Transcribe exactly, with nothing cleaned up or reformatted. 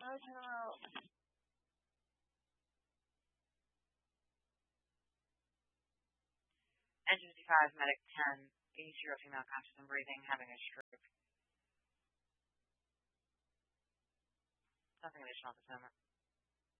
Oh, general. N fifty-five, medic ten, eighty-year-old female conscious and breathing, having a stroke. Nothing additional at this moment.